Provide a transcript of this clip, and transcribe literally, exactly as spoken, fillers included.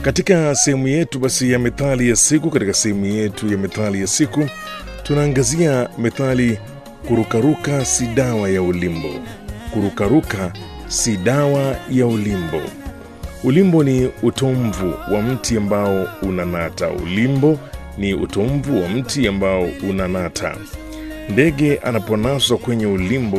Katika sehemu yetu basi ya methali ya siku, katika sehemu yetu ya methali ya siku tunaangazia methali kurukaruka si dawa ya ulimbo. Kurukaruka si dawa ya ulimbo. Ulimbo ni utomvu wa mti ambao unanata. Ulimbo ni utomvu wa mti ambao unanata. Ndege anaponaswa kwenye ulimbo